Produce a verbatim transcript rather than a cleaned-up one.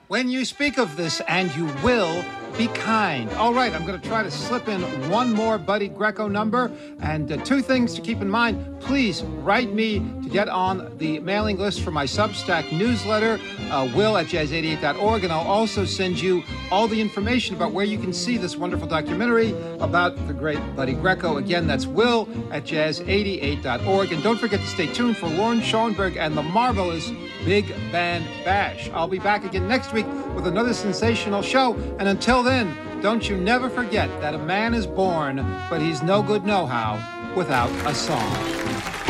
When you speak of this, and you will, be kind. All right, I'm going to try to slip in one more Buddy Greco number. And uh, two things to keep in mind. Please write me to get on the mailing list for my Substack newsletter, uh, will at jazz eighty-eight dot org. And I'll also send you all the information about where you can see this wonderful documentary about the great Buddy Greco. Again, that's will at jazz eighty-eight dot org. And don't forget to stay tuned for Lauren Schoenberg and the marvelous Big Band Bash. I'll be back again next week with another sensational show. And until then, don't you never forget that a man is born, but he's no good know-how without a song.